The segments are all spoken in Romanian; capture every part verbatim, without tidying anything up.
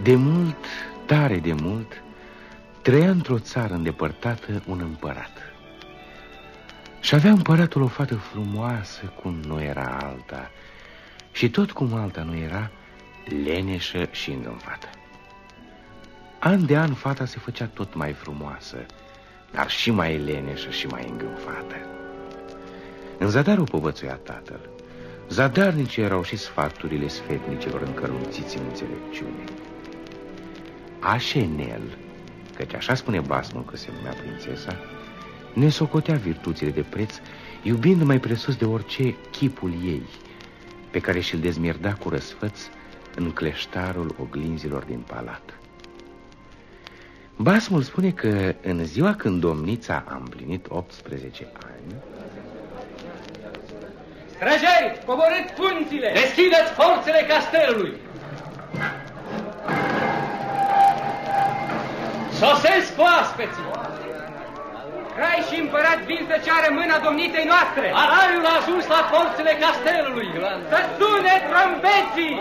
De mult, tare de mult, trăia într-o țară îndepărtată un împărat. Și avea împăratul o fată frumoasă cum nu era alta, și tot cum alta nu era, leneșă și îngânfată. An de an fata se făcea tot mai frumoasă, dar și mai leneșă și mai îngânfată. În zadar o povățuia tatăl. Zadarnice erau și sfaturile sfetnicilor încărunțiți în înțelepciune. Așenel, căci așa spune basmul că se numea prințesa, ne socotea virtuțile de preț, iubind mai presus de orice chipul ei, pe care și-l dezmierda cu răsfăț în cleștarul oglinzilor din palat. Basmul spune că în ziua când domnița a împlinit optsprezece ani... Străjeri, coborâți punțile! Deschideți forțele castelului! Sosesc oaspeții! Crai și împărat vin să ceară mâna domniței noastre! Alaiul a ajuns la forțele castelului! Să sune trompeții!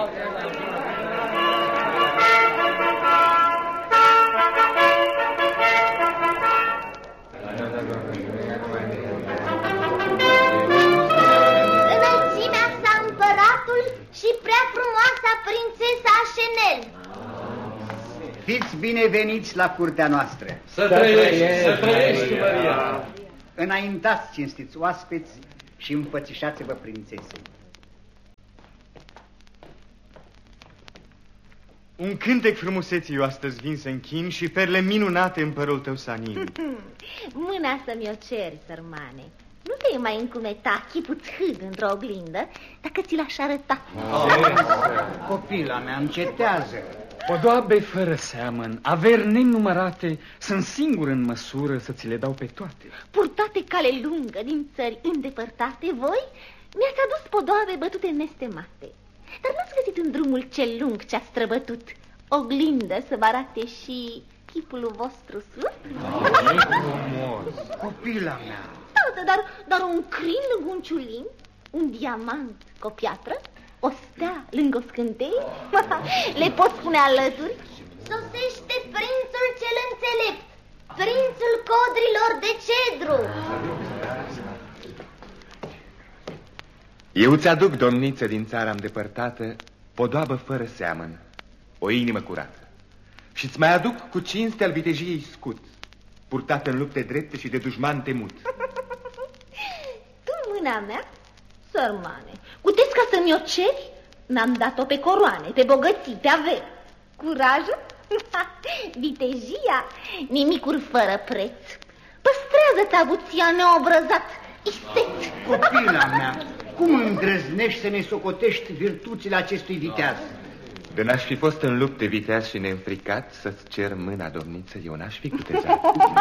Înălțimea sa împăratul și prea frumoasa prințesa Așenel. Fiți bineveniți la curtea noastră. Să trăiești, să trăiești, Maria! Înaintați, cinstiți oaspeți, și împățișați-vă prințesei. Un cântec frumuseții eu astăzi vin să închin și perle minunate în părul tău sanin. Mâna să-mi o ceri, sărmane. Nu te mai încumeta chipul-ți hâd într-o oglindă dacă ți l-aș arăta. Oh, copila mea, încetează. Podoabe fără seamăn, averi nenumărate, sunt singur în măsură să ți le dau pe toate. Purtate cale lungă din țări îndepărtate, voi mi-ați adus podoabe bătute nestemate. Dar n-ați găsit în drumul cel lung ce-a străbătut oglindă să vă arate și chipul vostru sfânt? Copila mea. Tată, dar, dar un crin lângă un ciulin, un diamant cu o piatră, o stea lângă o scânteie, le pot spune alături? Sosește prințul cel înțelept, prințul codrilor de cedru. Eu ți-aduc, domniță din țara îndepărtată, podoabă fără seamăn, o inimă curată. Și-ți mai aduc cu cinste al vitejiei scut, purtată în lupte drepte și de dușman temut. Tu mâna mea, sărmane, cutezi ca să-mi o ceri? N-am dat-o pe coroane, pe bogății, pe averi. Curajul? Vitejia? Nimicuri fără preț. Păstrează-ți avuția neobrăzat, isteț. Copila mea, cum îndrăznești să ne socotești virtuțile acestui viteaz? De n-aș fi fost în lupte viteaz și neînfricat să-ți cer mâna, domniță, eu n-aș fi cutezat.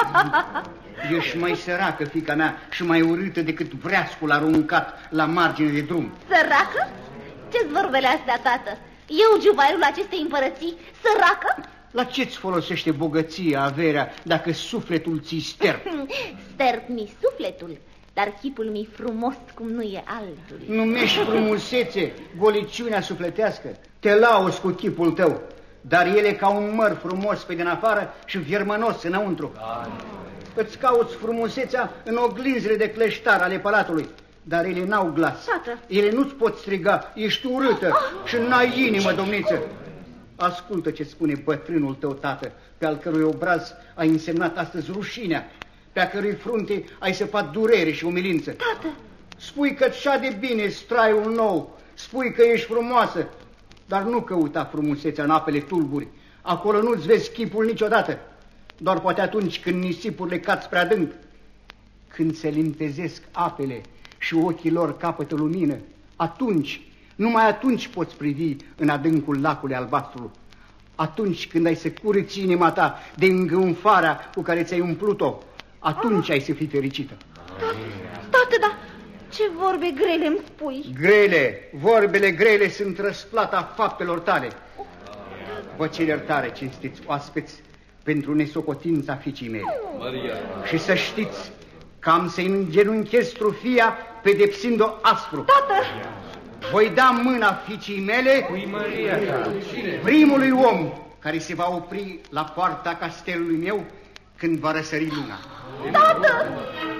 Ești mai săracă, fiica mea, și mai urâtă decât vreascul aruncat la margine de drum. Săracă? Ce-ți vorbele astea, tată? Eu, juvairul acestei împărății, săracă? La ce-ți folosește bogăția, averea, dacă sufletul ți-i sterp? Sterp mi sufletul, dar chipul mi frumos cum nu e altul. Numești frumusețe goliciunea sufletească. Te lauzi cu chipul tău, dar el e ca un măr frumos pe din afară și viermănos înăuntru. Îți cauți frumusețea în oglinzile de cleștar ale palatului, dar ele n-au glas. Tată. Ele nu-ți pot striga, ești urâtă și n-ai inimă, domniță. Ascultă ce spune bătrânul tău, tată, pe al cărui obraz ai însemnat astăzi rușinea, pe a cărui frunte ai săpat durere și umilință. Tată. Spui că ți-a de bine straiul nou, spui că ești frumoasă, dar nu căuta frumusețea în apele tulburi. Acolo nu-ți vezi chipul niciodată, doar poate atunci când nisipurile cad spre adânc. Când se limpezesc apele și ochii lor capătă lumină, atunci, numai atunci poți privi în adâncul lacului albastru. Atunci când ai să curăți inima ta de îngânfarea cu care ți-ai umplut-o, atunci ai să fii fericită. Tată, tată, da, ce vorbe grele îmi spui. Grele, vorbele grele sunt răsplata faptelor tale. Vă cer iertare, cinstiți oaspeți, pentru nesocotința fiicii mele. Maria. Și să știți că am să-i îngenunchez trufia pedepsind-o aspru. Tată! Voi da mâna fiicii mele Cui Maria ta? primului om care se va opri la poarta castelului meu când va răsări luna. Tată!